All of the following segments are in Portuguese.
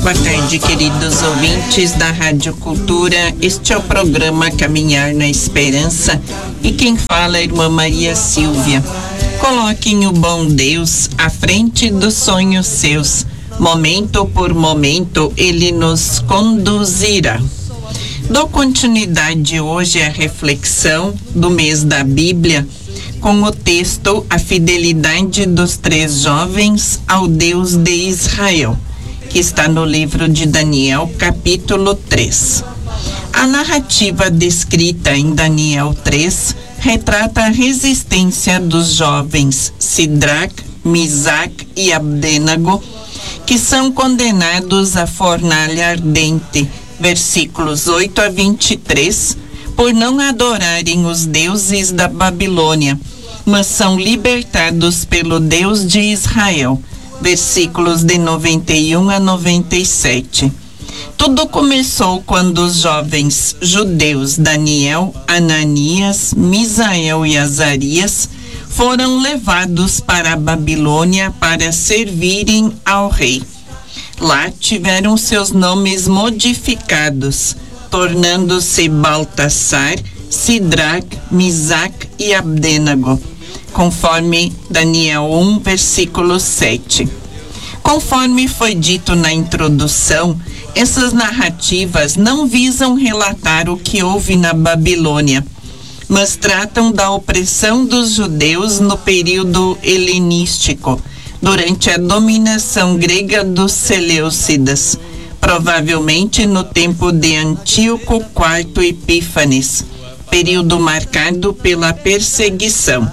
Boa tarde, queridos ouvintes da Rádio Cultura. Este é o programa Caminhar na Esperança e quem fala é a irmã Maria Silvia. Coloquem o bom Deus à frente dos sonhos seus. Momento por momento, Ele nos conduzirá. Dou continuidade hoje à reflexão do mês da Bíblia com o texto A Fidelidade dos Três Jovens ao Deus de Israel, que está no livro de Daniel, capítulo 3. A narrativa descrita em Daniel 3 retrata a resistência dos jovens Sidraque, Misaque e Abdênago, que são condenados à fornalha ardente, versículos 8 a 23, por não adorarem os deuses da Babilônia, mas são libertados pelo Deus de Israel, versículos de 91 a 97. Tudo começou quando os jovens judeus Daniel, Ananias, Misael e Azarias foram levados para a Babilônia para servirem ao rei. Lá tiveram seus nomes modificados, tornando-se Baltassar, Sidraque, Misaque e Abdênago, conforme Daniel 1, versículo 7. Conforme foi dito na introdução, essas narrativas não visam relatar o que houve na Babilônia, mas tratam da opressão dos judeus no período helenístico, durante a dominação grega dos Seleucidas, provavelmente no tempo de Antíoco IV Epífanes, período marcado pela perseguição.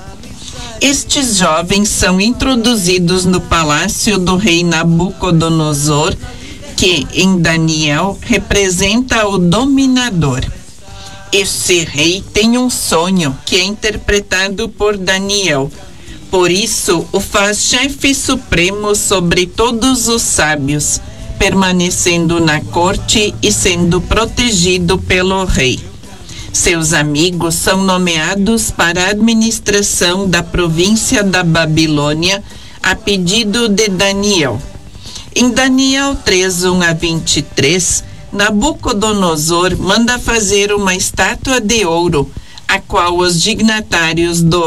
Estes jovens são introduzidos no palácio do rei Nabucodonosor, que em Daniel representa o dominador. Este rei tem um sonho que é interpretado por Daniel. Por isso, o faz chefe supremo sobre todos os sábios, permanecendo na corte e sendo protegido pelo rei. Seus amigos são nomeados para a administração da província da Babilônia a pedido de Daniel. Em Daniel 3, 1 a 23, Nabucodonosor manda fazer uma estátua de ouro, a qual os dignatários do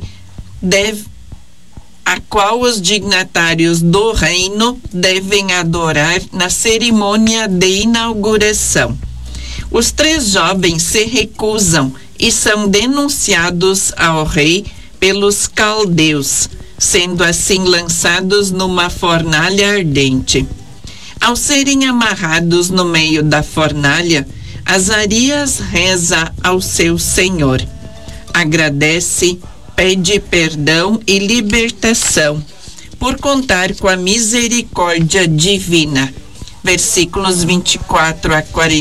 reino devem adorar na cerimônia de inauguração. Os três jovens se recusam e são denunciados ao rei pelos caldeus, sendo assim lançados numa fornalha ardente. Ao serem amarrados no meio da fornalha, Azarias reza ao seu Senhor. Agradece, pede perdão e libertação, por contar com a misericórdia divina. Versículos 24 a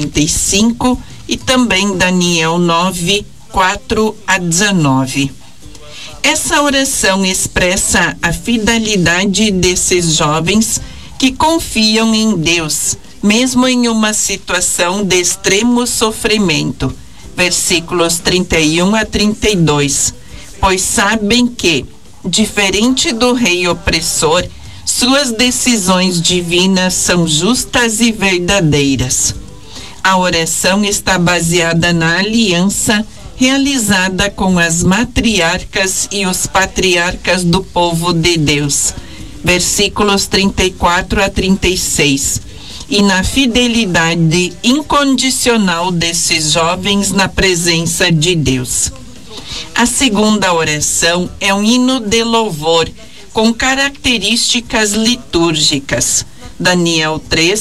45 e também Daniel 9, 4 a 19. Essa oração expressa a fidelidade desses jovens que confiam em Deus, mesmo em uma situação de extremo sofrimento. Versículos 31 a 32. Pois sabem que, diferente do rei opressor, suas decisões divinas são justas e verdadeiras. A oração está baseada na aliança realizada com as matriarcas e os patriarcas do povo de Deus, versículos 34 a 36, e na fidelidade incondicional desses jovens na presença de Deus. A segunda oração é um hino de louvor com características litúrgicas. Daniel 3,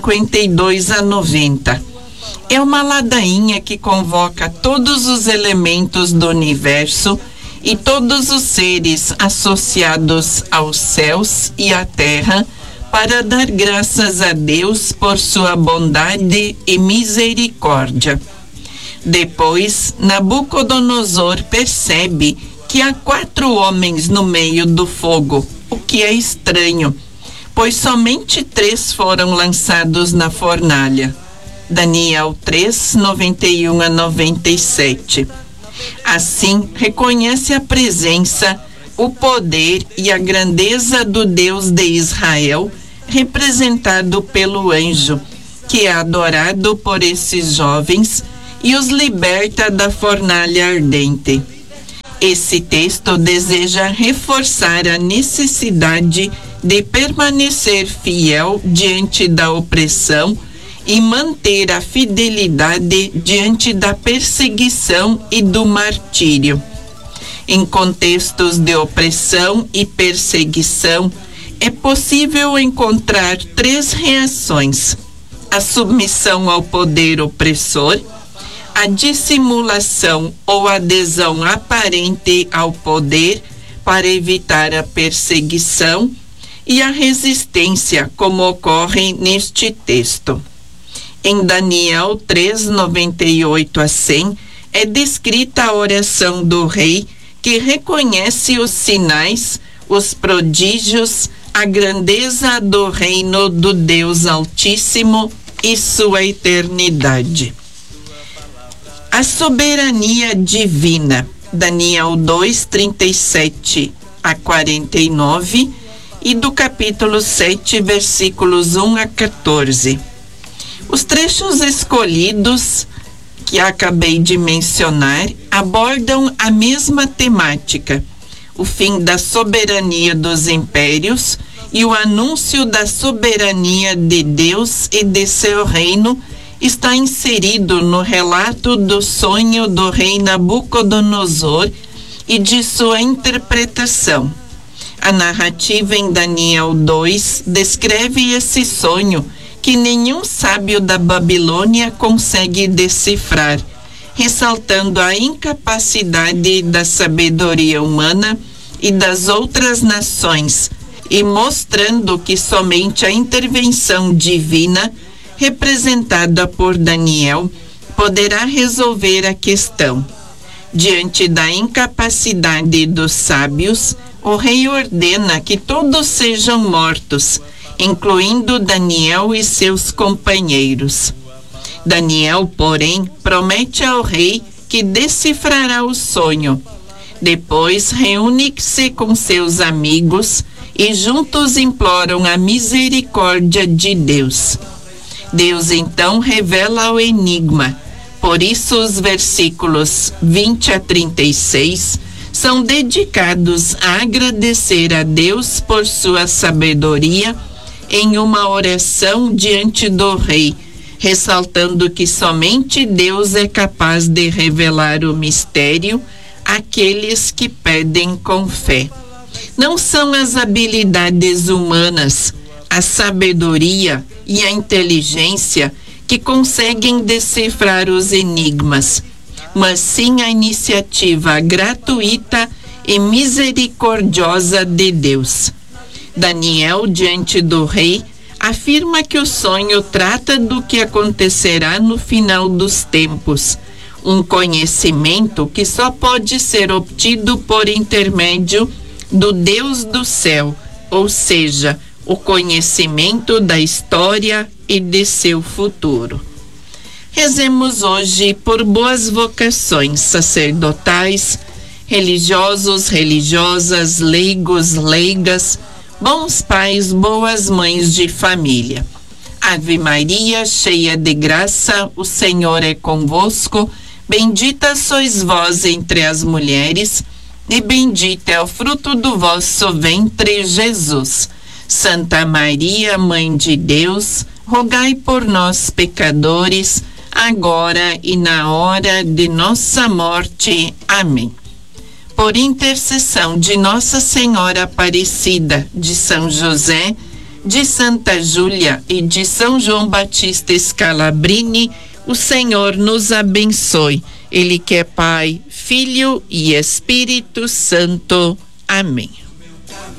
52 a 90. É uma ladainha que convoca todos os elementos do universo e todos os seres associados aos céus e à terra para dar graças a Deus por sua bondade e misericórdia. Depois, Nabucodonosor percebe que há 4 homens no meio do fogo, o que é estranho, pois somente 3 foram lançados na fornalha. Daniel 3, 91 a 97. Assim, reconhece a presença, o poder e a grandeza do Deus de Israel, representado pelo anjo, que é adorado por esses jovens e os liberta da fornalha ardente. Esse texto deseja reforçar a necessidade de permanecer fiel diante da opressão e manter a fidelidade diante da perseguição e do martírio. Em contextos de opressão e perseguição, é possível encontrar 3 reações: a submissão ao poder opressor, a dissimulação ou adesão aparente ao poder para evitar a perseguição e a resistência, como ocorre neste texto. Em Daniel 3:98 a 100, é descrita a oração do rei, que reconhece os sinais, os prodígios, a grandeza do reino do Deus Altíssimo e sua eternidade. A soberania divina, Daniel 2:37 a 49, e do capítulo 7, versículos 1 a 14. Os trechos escolhidos que acabei de mencionar abordam a mesma temática: o fim da soberania dos impérios e o anúncio da soberania de Deus e de seu reino está inserido no relato do sonho do rei Nabucodonosor e de sua interpretação. A narrativa em Daniel 2 descreve esse sonho que nenhum sábio da Babilônia consegue decifrar, ressaltando a incapacidade da sabedoria humana e das outras nações e mostrando que somente a intervenção divina, representada por Daniel, poderá resolver a questão. Diante da incapacidade dos sábios, o rei ordena que todos sejam mortos, incluindo Daniel e seus companheiros. Daniel, porém, promete ao rei que decifrará o sonho. Depois reúne-se com seus amigos e juntos imploram a misericórdia de Deus. Deus então revela o enigma. Por isso os versículos 20 a 36 são dedicados a agradecer a Deus por sua sabedoria em uma oração diante do rei, ressaltando que somente Deus é capaz de revelar o mistério àqueles que pedem com fé. Não são as habilidades humanas, a sabedoria e a inteligência que conseguem decifrar os enigmas, mas sim a iniciativa gratuita e misericordiosa de Deus. Daniel, diante do rei, afirma que o sonho trata do que acontecerá no final dos tempos, um conhecimento que só pode ser obtido por intermédio do Deus do céu, ou seja, o conhecimento da história e de seu futuro. Rezemos hoje por boas vocações sacerdotais, religiosos, religiosas, leigos, leigas, bons pais, boas mães de família. Ave Maria, cheia de graça, o Senhor é convosco. Bendita sois vós entre as mulheres, e bendito é o fruto do vosso ventre, Jesus. Santa Maria, Mãe de Deus, rogai por nós, pecadores, agora e na hora de nossa morte. Amém. Por intercessão de Nossa Senhora Aparecida, de São José, de Santa Júlia e de São João Batista Scalabrini, o Senhor nos abençoe. Ele que é Pai, Filho e Espírito Santo. Amém.